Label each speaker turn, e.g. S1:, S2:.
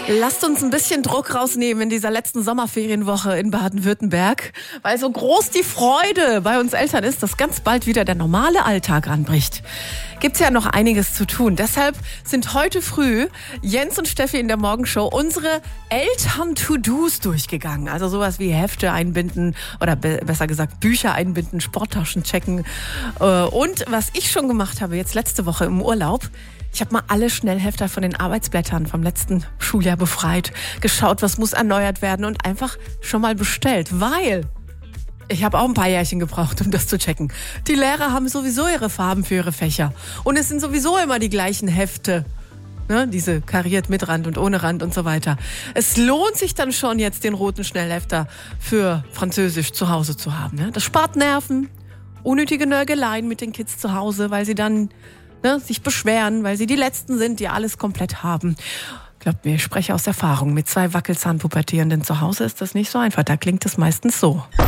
S1: Lasst uns ein bisschen Druck rausnehmen in dieser letzten Sommerferienwoche in Baden-Württemberg, weil so groß die Freude bei uns Eltern ist, dass ganz bald wieder der normale Alltag anbricht. Gibt's ja noch einiges zu tun. Deshalb sind heute früh Jens und Steffi in der Morgenshow unsere Eltern-To-Dos durchgegangen. Also sowas wie Hefte einbinden oder besser gesagt Bücher einbinden, Sporttaschen checken. Und was ich schon gemacht habe jetzt letzte Woche im Urlaub, ich habe mal alle Schnellhefter von den Arbeitsblättern vom letzten Schuljahr befreit, geschaut, was muss erneuert werden und einfach schon mal bestellt, weil ich habe auch ein paar Jährchen gebraucht, um das zu checken. Die Lehrer haben sowieso ihre Farben für ihre Fächer und es sind sowieso immer die gleichen Hefte. Ne, diese kariert mit Rand und ohne Rand und so weiter. Es lohnt sich dann schon jetzt, den roten Schnellhefter für Französisch zu Hause zu haben. Ne? Das spart Nerven, unnötige Nörgeleien mit den Kids zu Hause, weil sie dann sich beschweren, weil sie die Letzten sind, die alles komplett haben. Glaubt mir, ich spreche aus Erfahrung. Mit 2 Wackelzahnpubertierenden zu Hause ist das nicht so einfach. Da klingt es meistens so.